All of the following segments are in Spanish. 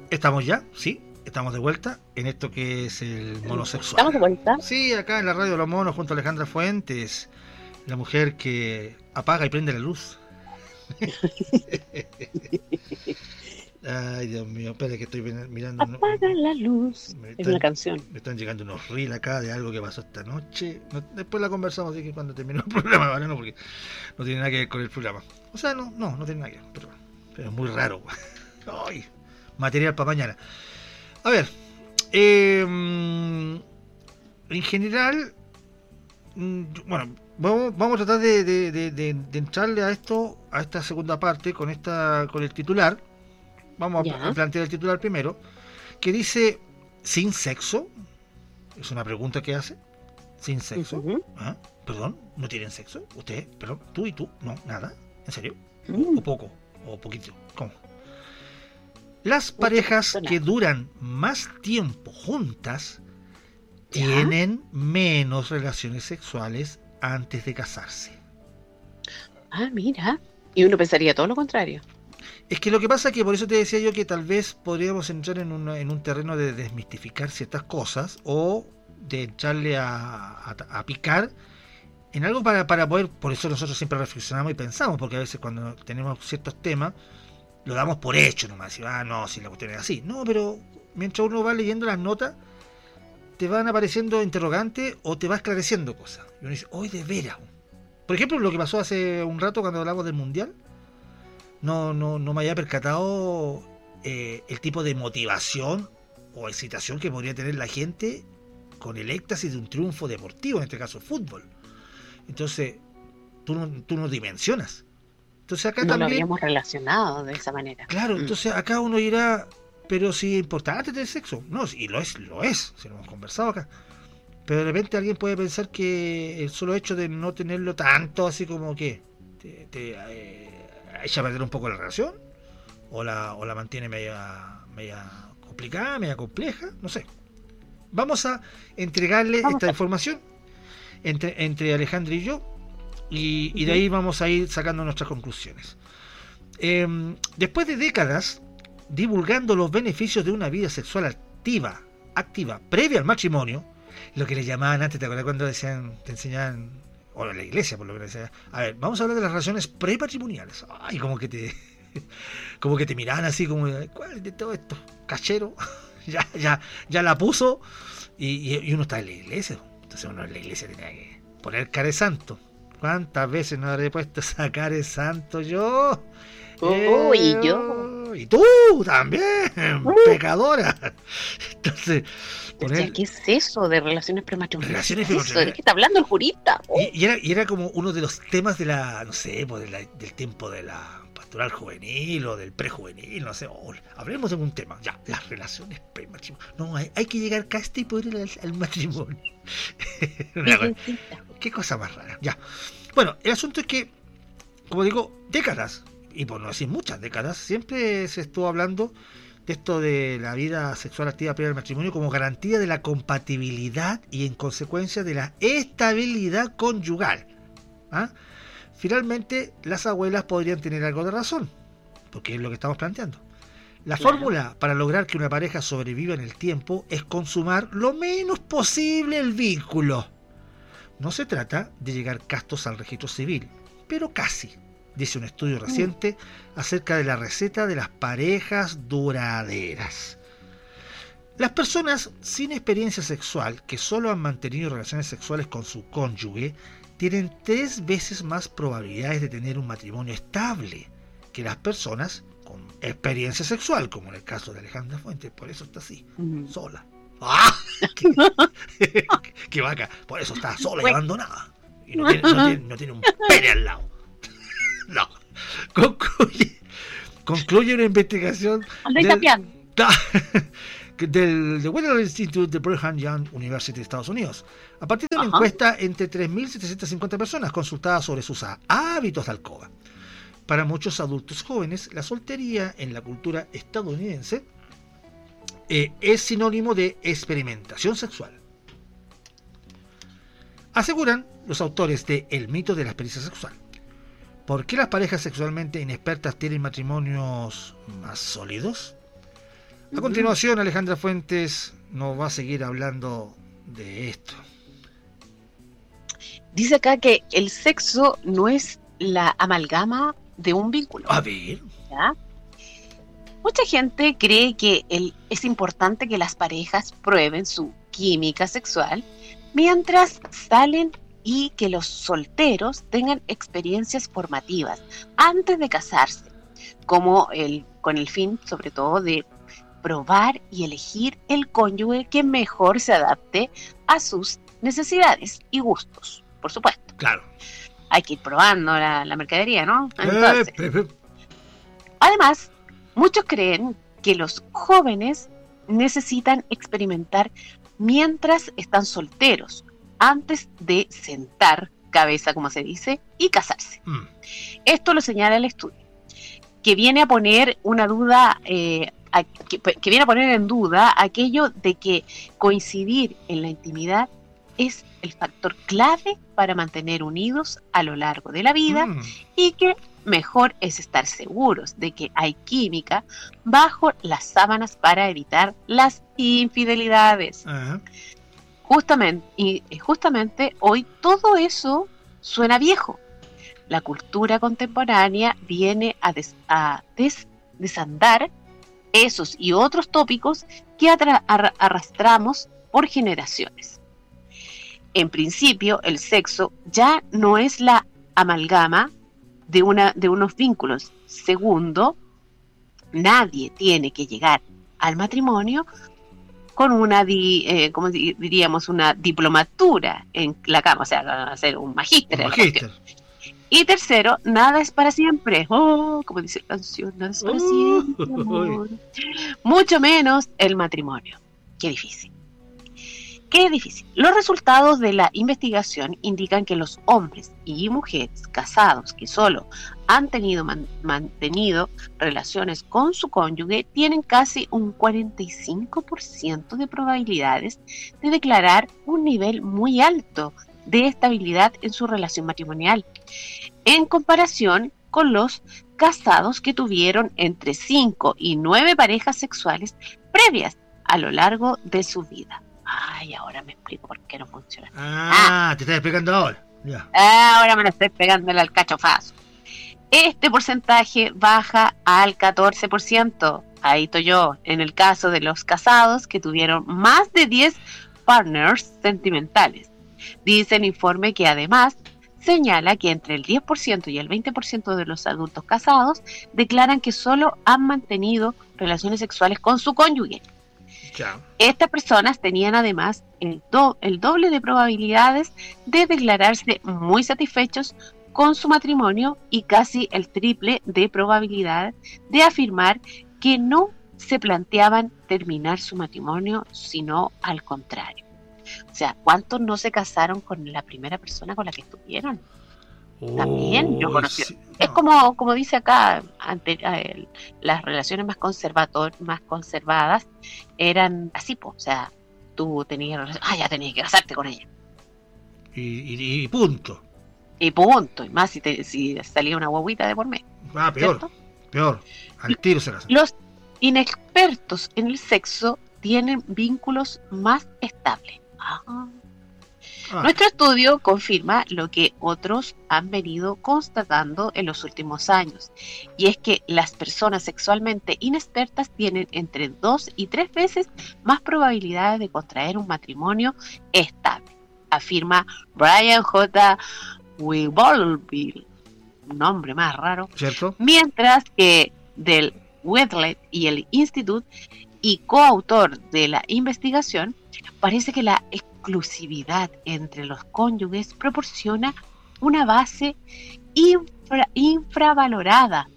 ¿Estamos ya? Sí, estamos de vuelta en esto que es el monosexual. ¿Estamos de vuelta? Sí, acá en la radio de los monos junto a Alejandra Fuentes, la mujer que apaga y prende la luz. Ay, Dios mío, espera que estoy mirando. Apaga la luz. Es una canción. Me están llegando unos reels acá de algo que pasó esta noche. Después la conversamos, así que cuando termine el programa, ¿vale? No, porque no tiene nada que ver con el programa. O sea, no tiene nada que ver, pero es muy raro. Ay, material para mañana. A ver, en general, bueno, vamos a tratar de entrarle a esto, a esta segunda parte con el titular. Vamos a plantear el titular primero, que dice sin sexo. Es una pregunta que hace. Sin sexo. ¿Ah? Perdón, ¿no tienen sexo? ¿Usted? Perdón, tú y tú. No, nada. ¿En serio? ¿O poco? ¿O poquito? ¿Cómo? Las parejas que duran más tiempo juntas tienen menos relaciones sexuales antes de casarse. Ah, mira. Y uno pensaría todo lo contrario. Es que lo que pasa es que por eso te decía yo que tal vez podríamos entrar en un terreno de desmistificar ciertas cosas o de echarle a picar en algo para poder, por eso nosotros siempre reflexionamos y pensamos, porque a veces cuando tenemos ciertos temas lo damos por hecho nomás, si si la cuestión es así. No, pero mientras uno va leyendo las notas, te van apareciendo interrogantes o te va esclareciendo cosas. Y uno dice, hoy de veras. Por ejemplo, lo que pasó hace un rato cuando hablamos del Mundial, no me había percatado el tipo de motivación o excitación que podría tener la gente con el éxtasis de un triunfo deportivo, en este caso fútbol. Entonces, tú no dimensionas. Entonces acá no también lo habíamos relacionado de esa manera. Claro, entonces acá uno dirá, pero si es importante tener sexo. No, y lo es, si lo hemos conversado acá. Pero de repente alguien puede pensar que el solo hecho de no tenerlo tanto, así como que te echa a perder un poco la relación, o la mantiene media complicada, media compleja, no sé. Vamos a entregarle esta información entre Alejandra y yo, y de ahí vamos a ir sacando nuestras conclusiones. Después de décadas divulgando los beneficios de una vida sexual activa previa al matrimonio, lo que le llamaban antes, ¿te acuerdas cuando te enseñaban, o en la iglesia por lo que decía, a ver, vamos a hablar de las relaciones prematrimoniales? Ay, como que te miraban así como, ¿cuál de todo esto? Cachero, ya la puso, y uno está en la iglesia, entonces uno en la iglesia tenía que poner cara de santo. ¿Cuántas veces no habré puesto esa cara de santo yo? Y yo. Y tú también, pecadora. Entonces, ¿qué es eso de relaciones prematrimoniales? ¿De qué está hablando el jurista? Y era como uno de los temas de la, no sé, del tiempo de la pastoral juvenil o del prejuvenil, no sé. Hablemos de un tema, ya, las relaciones prematrimoniales. No, hay que llegar casi y poder ir al matrimonio. Qué cosa más rara. Ya. Bueno, el asunto es que, como digo, décadas, y por no decir muchas décadas, siempre se estuvo hablando de esto de la vida sexual activa previa al matrimonio como garantía de la compatibilidad y en consecuencia de la estabilidad conyugal. Finalmente, las abuelas podrían tener algo de razón, porque es lo que estamos planteando. La fórmula para lograr que una pareja sobreviva en el tiempo es consumar lo menos posible el vínculo. No se trata de llegar castos al registro civil, pero casi, dice un estudio reciente acerca de la receta de las parejas duraderas. Las personas sin experiencia sexual que solo han mantenido relaciones sexuales con su cónyuge tienen 3 veces más probabilidades de tener un matrimonio estable que las personas con experiencia sexual, como en el caso de Alejandra Fuentes. Por eso está así, sola. ¡Ah! ¡Qué vaca! Por eso está sola y abandonada. Y no tiene un pene al lado. No. Concluye una investigación del The Weather Institute de Brigham Young University de Estados Unidos, a partir de una encuesta entre 3.750 personas consultadas sobre sus hábitos de alcoba. Para muchos adultos jóvenes, la soltería en la cultura estadounidense es sinónimo de experimentación sexual. Aseguran los autores de El mito de la experiencia sexual. ¿Por qué las parejas sexualmente inexpertas tienen matrimonios más sólidos? A continuación, Alejandra Fuentes nos va a seguir hablando de esto. Dice acá que el sexo no es la amalgama de un vínculo. A ver. ¿Ya? Mucha gente cree que es importante que las parejas prueben su química sexual mientras salen y que los solteros tengan experiencias formativas antes de casarse, con el fin, sobre todo, de probar y elegir el cónyuge que mejor se adapte a sus necesidades y gustos, por supuesto. Claro. Hay que ir probando la mercadería, ¿no? Entonces, además, muchos creen que los jóvenes necesitan experimentar mientras están solteros, antes de sentar cabeza, como se dice, y casarse. Esto lo señala el estudio, que viene a poner que viene a poner en duda aquello de que coincidir en la intimidad es el factor clave para mantener unidos a lo largo de la vida y que mejor es estar seguros de que hay química bajo las sábanas para evitar las infidelidades. Justamente hoy todo eso suena viejo. La cultura contemporánea viene a desandar esos y otros tópicos que arrastramos por generaciones. En principio, el sexo ya no es la amalgama de unos vínculos. Segundo, nadie tiene que llegar al matrimonio con una diplomatura en la cama, o sea, hacer un magíster. Y tercero, nada es para siempre. Como dice la canción, nada es para siempre, amor. Mucho menos el matrimonio. Qué difícil. Los resultados de la investigación indican que los hombres y mujeres casados que solo han mantenido relaciones con su cónyuge tienen casi un 45% de probabilidades de declarar un nivel muy alto de estabilidad en su relación matrimonial, en comparación con los casados que tuvieron entre 5 y 9 parejas sexuales previas a lo largo de su vida. Ay, ahora me explico por qué no funciona. Te estás explicando ahora. Ya. Ahora me lo estoy pegándole al cachofazo. Este porcentaje baja al 14%. Ahí estoy yo. En el caso de los casados que tuvieron más de 10 partners sentimentales. Dice el informe que además señala que entre el 10% y el 20% de los adultos casados declaran que solo han mantenido relaciones sexuales con su cónyuge. Ya. Estas personas tenían además el doble de probabilidades de declararse muy satisfechos con su matrimonio y casi el triple de probabilidad de afirmar que no se planteaban terminar su matrimonio, sino al contrario. O sea, ¿cuántos no se casaron con la primera persona con la que estuvieron? También yo conocí. Sí, no. Es como dice acá, las relaciones más conservadas eran así, o sea, tú tenías ya tenías que casarte con ella. Y punto. Y punto. Y más si salía una guaguita de por medio. Peor. Al tiro se casan. Los inexpertos en el sexo tienen vínculos más estables. Nuestro estudio confirma lo que otros han venido constatando en los últimos años, y es que las personas sexualmente inexpertas tienen entre 2 y 3 veces más probabilidades de contraer un matrimonio estable, afirma Brian J. Webolville, un nombre más raro, ¿cierto? Mientras que del Wedley y el Institute y coautor de la investigación, parece que la exclusividad entre los cónyuges proporciona una base infravalorada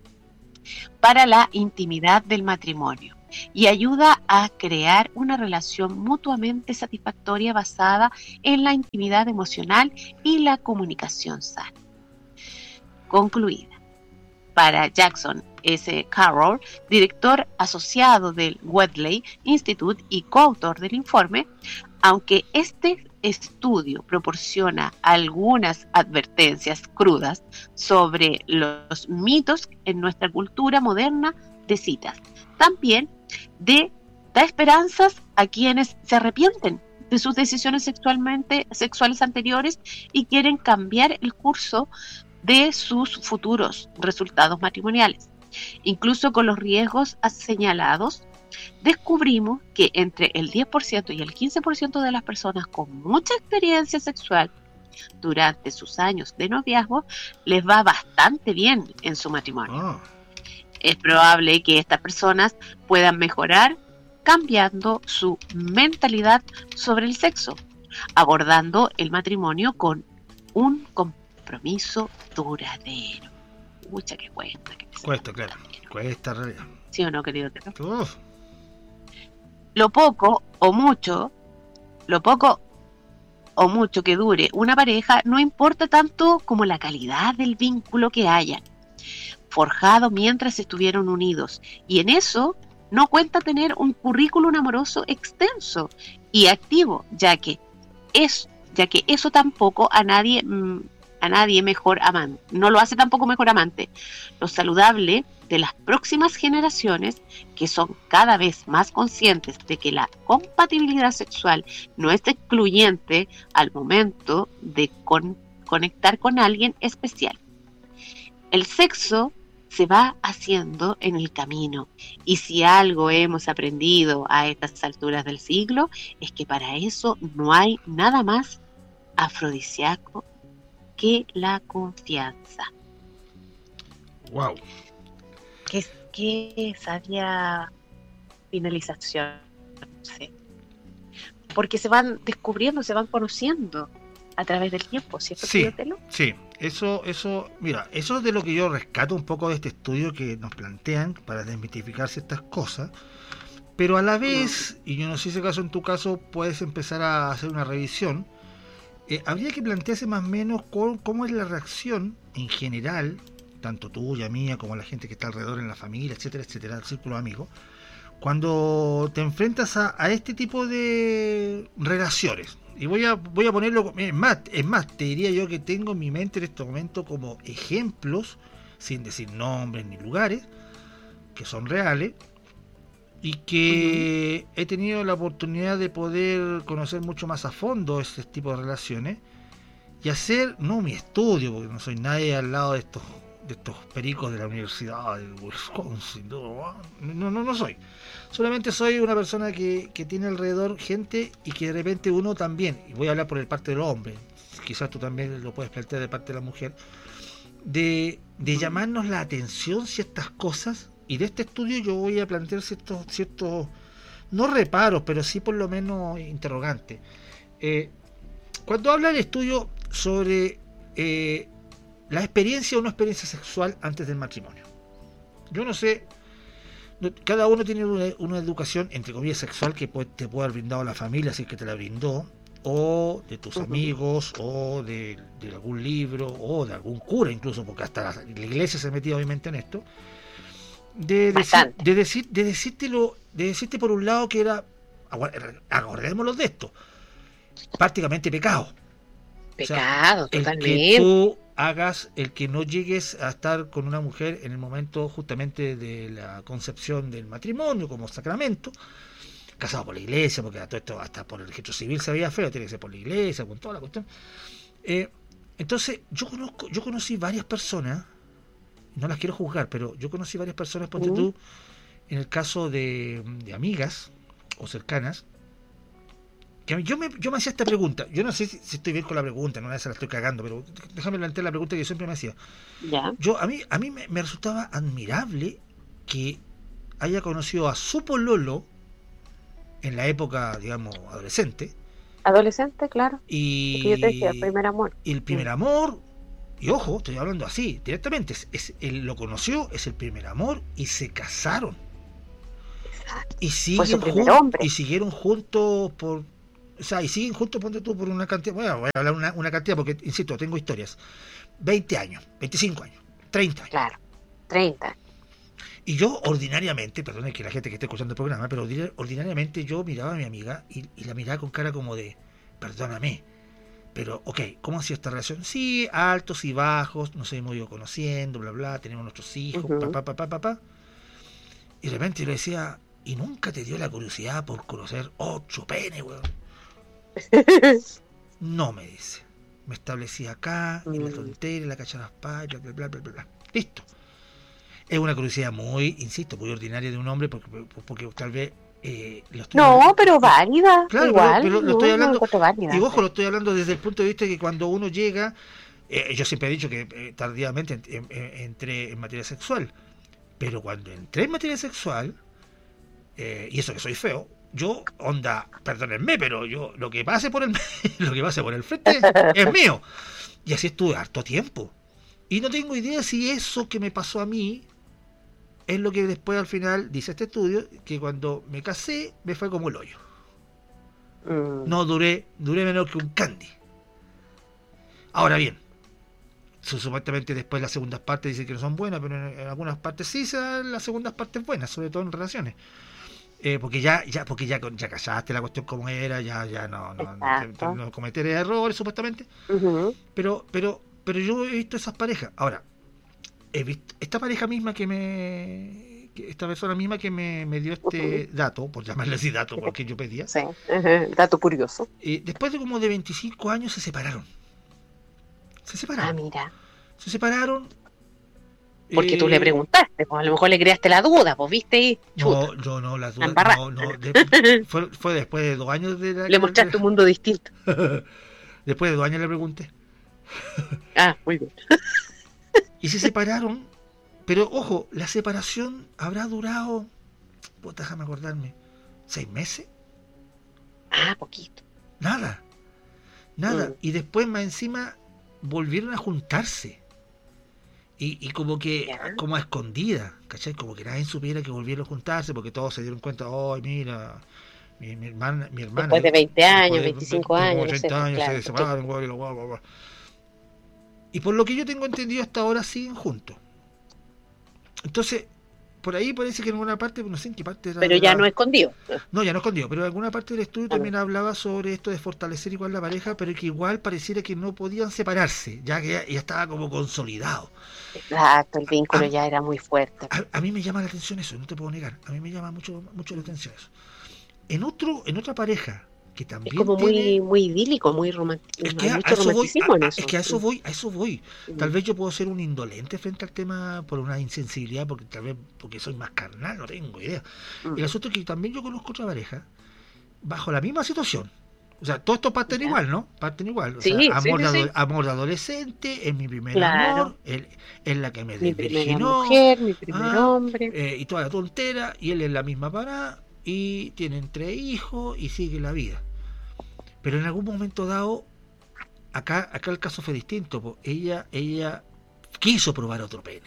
para la intimidad del matrimonio y ayuda a crear una relación mutuamente satisfactoria basada en la intimidad emocional y la comunicación sana. Concluida. Para Jackson S. Carroll, director asociado del Wedley Institute y coautor del informe, aunque este estudio proporciona algunas advertencias crudas sobre los mitos en nuestra cultura moderna de citas, también Da esperanzas a quienes se arrepienten de sus decisiones sexuales anteriores y quieren cambiar el curso de sus futuros resultados matrimoniales. Incluso con los riesgos señalados, descubrimos que entre el 10% y el 15% de las personas con mucha experiencia sexual durante sus años de noviazgo les va bastante bien en su matrimonio. Es probable que estas personas puedan mejorar cambiando su mentalidad sobre el sexo, abordando el matrimonio con un compromiso duradero. Mucha que cuesta. Cuesta, claro. Cuesta, realidad. ¿Sí o no, querido? Lo poco o mucho que dure una pareja no importa tanto como la calidad del vínculo que hayan forjado mientras estuvieron unidos, y en eso no cuenta tener un currículum amoroso extenso y activo, ya que eso tampoco a nadie mejor amante, no lo hace tampoco mejor amante. Lo saludable de las próximas generaciones, que son cada vez más conscientes de que la compatibilidad sexual no es excluyente al momento de conectar con alguien especial. El sexo se va haciendo en el camino, y si algo hemos aprendido a estas alturas del siglo es que para eso no hay nada más afrodisíaco que la confianza. Wow. Qué sabia finalización. Sí. Porque se van descubriendo, se van conociendo a través del tiempo, ¿cierto? Sí, sí. Eso, mira, eso es de lo que yo rescato un poco de este estudio que nos plantean para desmitificar ciertas cosas, pero a la vez, y yo no sé si acaso en tu caso puedes empezar a hacer una revisión, habría que plantearse más o menos cómo es la reacción en general, tanto tuya, mía, como la gente que está alrededor en la familia, etcétera, etcétera, el círculo de amigos, cuando te enfrentas a este tipo de relaciones. Y voy a ponerlo, es más, te diría yo que tengo en mi mente en este momento como ejemplos, sin decir nombres ni lugares, que son reales, y que he tenido la oportunidad de poder conocer mucho más a fondo este tipo de relaciones y hacer, no mi estudio, porque no soy nadie al lado de estos pericos de la Universidad de Wisconsin, no soy. Solamente soy una persona que tiene alrededor gente y que de repente uno también, y voy a hablar por el parte del hombre, quizás tú también lo puedes plantear de parte de la mujer, de llamarnos la atención ciertas cosas, y de este estudio yo voy a plantear ciertos no reparos, pero sí por lo menos interrogantes. Cuando habla el estudio sobre la experiencia o no experiencia sexual antes del matrimonio, yo no sé, cada uno tiene una educación entre comillas sexual que te puede haber brindado la familia, si es que te la brindó, o de tus amigos, o de algún libro, o de algún cura incluso, porque hasta la iglesia se metía obviamente en esto, de decirte por un lado que era, acordémonos de esto, prácticamente pecado. Pecado, o sea, totalmente. El que tú hagas, el que no llegues a estar con una mujer en el momento justamente de la concepción del matrimonio como sacramento, casado por la iglesia, porque todo esto hasta por el registro civil se veía feo, tiene que ser por la iglesia, con toda la cuestión. Entonces, yo conocí varias personas, no las quiero juzgar, pero yo conocí varias personas, ponte tú, en el caso de amigas o cercanas, que yo me hacía esta pregunta. Yo no sé si estoy bien con la pregunta, no la estoy cagando, pero déjame plantear la pregunta que yo siempre me hacía. ¿Ya? A mí me resultaba admirable que haya conocido a su pololo en la época, digamos, adolescente. Adolescente, claro. Y yo te decía, primer amor. Y el primer amor, y ojo, estoy hablando así, directamente, él lo conoció, es el primer amor, y se casaron. Exacto. Y siguieron juntos por... O sea, y siguen juntos, ponte tú, por una cantidad... Bueno, voy a hablar una cantidad porque, insisto, tengo historias. 20 años, 25 años, 30 años. Claro, 30. Y yo ordinariamente, perdón que la gente que esté escuchando el programa, pero ordinariamente yo miraba a mi amiga y la miraba con cara como de, perdóname, pero ok, ¿cómo ha sido esta relación? Sí, altos y bajos, nos hemos ido conociendo, bla, bla, tenemos nuestros hijos, papá. Y de repente yo le decía, ¿Y nunca te dio la curiosidad por conocer otro pene, weón? No, me dice. Me establecí acá, en la tontera, en la cacha de las payas, bla, bla, bla, bla, bla. Listo. Es una curiosidad muy, insisto, muy ordinaria de un hombre, porque tal vez lo estoy No, hablando, pero válida. claro, Igual, pero lo no, estoy no hablando, encuentro válida. y ojo, lo estoy hablando desde el punto de vista de que cuando uno llega, yo siempre he dicho que tardíamente entré en materia sexual, pero cuando entré en materia sexual, y eso que soy feo, yo, onda, perdónenme, pero yo, lo que pase por el lo que pase por el frente es mío. Y así estuve harto tiempo. Y no tengo idea si eso que me pasó a mí es lo que después al final dice este estudio, que cuando me casé me fue como el hoyo. No duré menos que un candy. Ahora bien, supuestamente después las segundas partes dicen que no son buenas, pero en algunas partes sí se dan las segundas partes buenas, sobre todo en relaciones. Porque ya callaste la cuestión como era, ya no cometer errores supuestamente. Pero yo he visto esas parejas. Ahora, he visto esta pareja misma esta persona misma que me dio este dato, por llamarle así dato, porque yo pedía. Sí, dato curioso. Después de como de 25 años se separaron. Ah, mira. Se separaron. Porque tú le preguntaste, pues a lo mejor le creaste la duda, pues viste y no, yo no, las dudas. Fue después de 2 años de le mostraste un mundo distinto. Después de 2 años le pregunté. Ah, muy bien. Y se separaron, pero ojo, la separación habrá durado, déjame acordarme, 6 meses. Ah, poquito. Nada. Y después más encima volvieron a juntarse. Y como que, como a escondida, ¿cachai? Como que nadie supiera que volvieron a juntarse, porque todos se dieron cuenta, ¡ay, mira! Mi hermana. Después de 20 años, 25 años, 30 años, se separaron, y por lo que yo tengo entendido, hasta ahora siguen juntos. Entonces, por ahí parece que en alguna parte, no sé en qué parte era. Pero ya no escondido. No, ya no escondido, pero en alguna parte del estudio también hablaba sobre esto de fortalecer igual la pareja, pero que igual pareciera que no podían separarse, ya que ya estaba como consolidado. Exacto, el vínculo ya era muy fuerte. A mí me llama la atención eso, no te puedo negar. A mí me llama mucho la atención eso. En otra pareja que también es como muy idílico, muy romántico. Es que hay mucho romanticismo en eso. Es que a eso voy. Tal vez yo puedo ser un indolente frente al tema por una insensibilidad, porque soy más carnal, no tengo idea. El asunto es que también yo conozco otra pareja bajo la misma situación. O sea, todos estos parten igual, ¿no? Parten igual. O sea, amor de adolescente, es mi primer amor, es la que me desvirginó. Mi primera mujer, mi primer hombre. Y toda la tontera, y él es la misma parada, y tienen 3 hijos, y sigue la vida. Pero en algún momento dado, acá el caso fue distinto, pues ella quiso probar otro pene.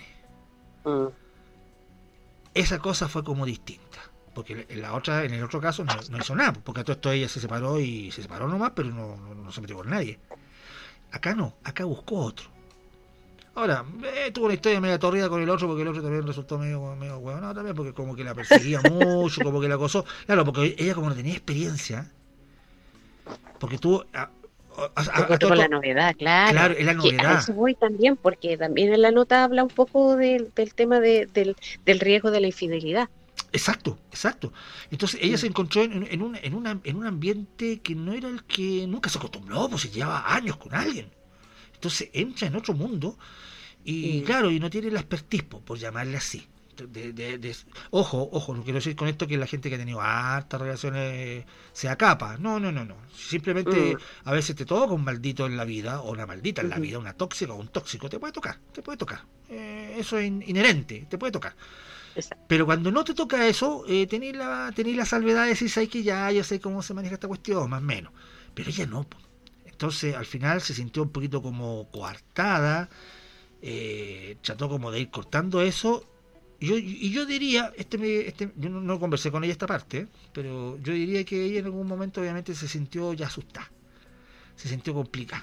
Esa cosa fue como distinta. Porque en el otro caso no hizo nada, porque a todo esto ella se separó nomás, pero no se metió con nadie. Acá no, acá buscó otro. Ahora, tuvo una historia media torrida con el otro, porque el otro también resultó medio huevonado también, porque como que la perseguía mucho, como que la acosó. Claro, porque ella como no tenía experiencia, porque tuvo... con la novedad, claro. Claro, es la novedad. A eso voy también, porque también en la nota habla un poco del tema del riesgo de la infidelidad. Exacto. Entonces ella se encontró en un ambiente que no era el que nunca se acostumbró, pues se llevaba años con alguien. Entonces entra en otro mundo y claro, y no tiene la expertise, por llamarle así. Ojo, no quiero decir con esto que la gente que ha tenido hartas relaciones sea capa. No. Simplemente a veces te toca un maldito en la vida, o una maldita en la vida, una tóxica o un tóxico, te puede tocar. Eso es inherente, te puede tocar. Exacto. Pero cuando no te toca eso, tenéis la salvedad de decir, ¿sabes que ya sé cómo se maneja esta cuestión? Más o menos. Pero ella no. Entonces, al final se sintió un poquito como coartada, trató como de ir cortando eso. Yo diría, yo no conversé con ella esta parte, pero yo diría que ella en algún momento obviamente se sintió ya asustada, se sintió complicada.